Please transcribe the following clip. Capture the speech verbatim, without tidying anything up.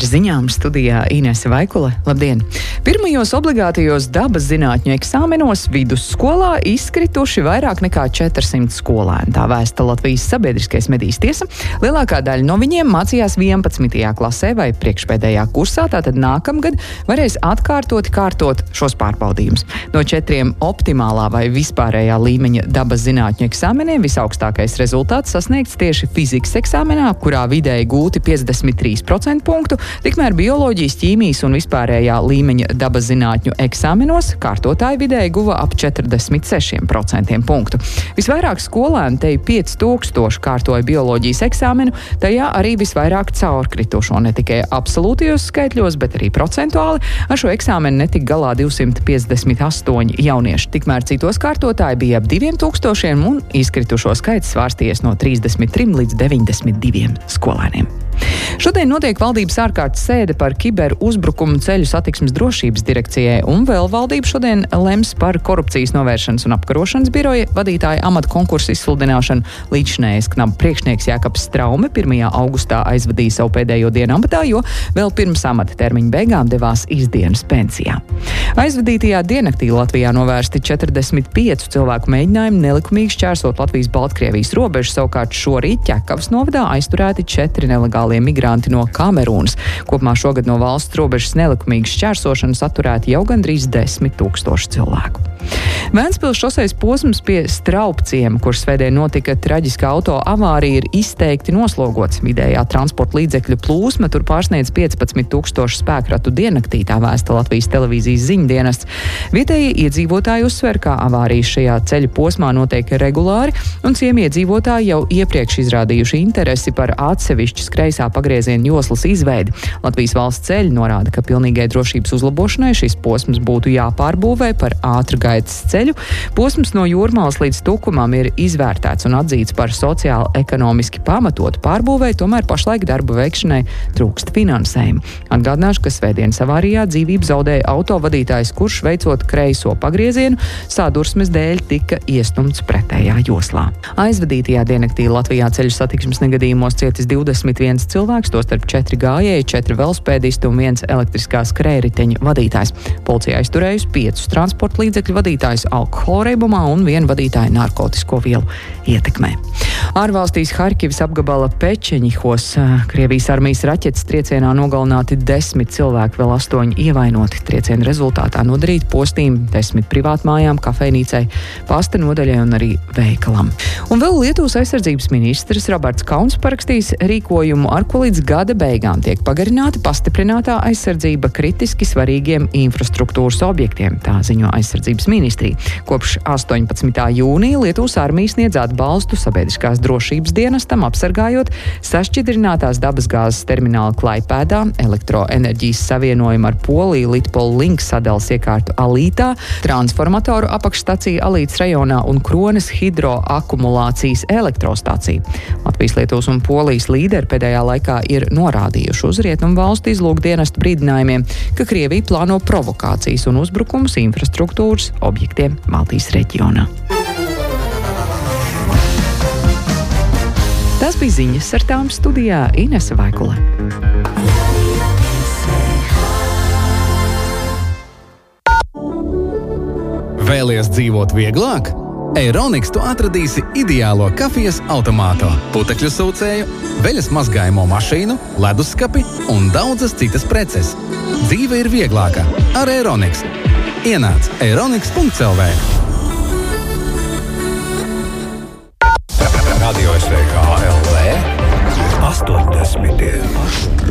ziņām studijā Inese Vaikule. Labdien! Pirmajos obligātajos dabas zinātņu eksāmenos vidusskolā izkrituši vairāk nekā četrsimt skolēni. Tā vēsta Latvijas Sabiedriskais medijas tiesa. Lielākā daļa no viņiem mācījās vienpadsmitajā klasē vai priekšpēdējā kursā, tātad nākamgad varēs atkārtoti kārtot šos pārbaudījumus. No četriem optimālā vai vispārējā līmeņa dabas zinātņu eksāmeniem visaugstākais rezultāts sasniegts tieši fizikas eksāmenā, kurā vidēji gūti piecdesmit trīs procenti punktu, tikmēr bioloģijas, ķīmijas un vispārējā līmeņa dabas zinātņu eksāmenos kārtotāji vidēji guva ap četrdesmit sešiem procentiem punktu. Visvairāk skolēnu, te pieci tūkstoši, kārtoja bioloģijas eksāmenu, tajā arī visvairāk caurkritušo, ne tikai absolūtajos skaitļos, bet arī procentuāli. Ar šo eksāmenu netika galā divsimt piecdesmit astoņi jaunieši, tikmēr citos kārtotāji bija ap diviem tūkstošiem un izkritušo skaits svārstījies no trīsdesmit trim līdz deviņdesmit diviem skolēniem. Šodien notiek valdības ārkārtas sēde par kiberuzbrukumu ceļu satiksmes drošības direkcijai, un vēl valdība šodien lems par korupcijas novēršanas un apkarošanas biroja vadītāja amata konkursu izsludināšanu. Līdzšinējais knaba priekšnieks Jākaps Straume pirmajā augustā aizvadīja savu pēdējo dienu amatā, jo vēl pirms amata termiņa beigām devās izdienas pensijā. Aizvadītajā diennaktī Latvijā novērsti četrdesmit piecu cilvēku mēģinājumi nelikumīgi šķērsot Latvijas-Baltkrievijas robežu, savukārt šorīt Ķekavas novadā aizturēti četri nelegālie migranti no Kamerūnas. Kopumā šogad no valsts robežas nelikumīgas šķērsošanas atturēti jau gandrīz desmit tūkstoši cilvēku. Ventspils šoseis posms pie Straupciema, kur svētdien notika traģiska auto avārija, ir izteikti noslogots. Vidējā transporta līdzekļu plūsma tur pārsniedz piecpadsmit tūkstošu spēkratu diennaktī, tā vēsta Latvijas televīzijas ziņdienests. Vietējie iedzīvotāji uzsver, ka avārijas šajā ceļa posmā notiek regulāri, un ciemiedzīvotāji jau iepriekš izrādījuši interesi par atsevišķas kreisā pagrieziena joslas izveidi. Latvijas valsts ceļi norāda, ka pilnīgai drošības uzlabošanai šis posms būtu jāpārbūvē par ātru gaitas ceļu. Posms no Jūrmalas līdz Tukumam ir izvērtēts un atzīts par sociāli ekonomiski pamatotu pārbūvei, tomēr pašlaik darbu veikšanai trūkst finansējumu. Atgādināšu, ka svētdienas avārijā dzīvību zaudēja autovadītājs, kurš veicot kreiso pagriezienu, sadursmes dēļ tika iestumts pretējā joslā. Aizvadītajā diennaktī Latvijā ceļu satiksmes negadījumos cietis divdesmit viens cilvēks, tostarp četri gājēji, četri velospēdisti un viens elektriskā skrējriteņa vadītājs. Policija aizturējusi piecus transporta līdzekļu vadītājs alkohola reibumā un vienu vadītāju narkotisko vielu ietekmē. Ārvalstīs Harkivas apgabala Pečeņihos Krievijas armijas raķetes triecienā nogalināti desmit cilvēki, vēl astoņi ievainoti. Trieciena rezultātā nodarīti postījumi desmit privātmājām, kafejnīcai, pasta nodaļai un arī veikalam. Un vēl Lietuvas aizsardzības ministrs Roberts Kauns parakstīs rīkojumu, ar ko līdz gada beigām tiek pagarināta pastiprinātā aizsardzība kritiski svarīgiem infrastruktūras objektiem, tā ziņo aizsardzības ministrija. Kopš astoņpadsmitā jūnija Lietuvas armija sniedz atbalstu sabiedriskās drošības dienestam, apsargājot sašķidrinātās dabasgāzes terminālu Klaipēdā, elektroenerģijas savienojumu ar Poliju, Litpol Link sadales iekārtu Alītā, transformatoru apakšstaciju Alītas rajonā un Krones hidroakumulācijas elektrostaciju. Latvijas, Lietuvas un Polijas līderi pēdējā laikā ir norādījuši uz rietumu valstu izlūkdienestu brīdinājumiem, ka Krievija plāno provokācijas un uzbrukumus infrastruktūras objektiem Baltijas reģionā. Tas bija ziņas, ar tām studijā Inese Vaikule. Vēlies dzīvot vieglāk? Eironiks tu atradīsi ideālo kafijas automātu, putekļu sūcēju, veļas mazgājumu mašīnu, leduskapi un daudzas citas preces. Dzīve ir vieglāka ar Eironiks. Ienāc eironiks punkts el vē.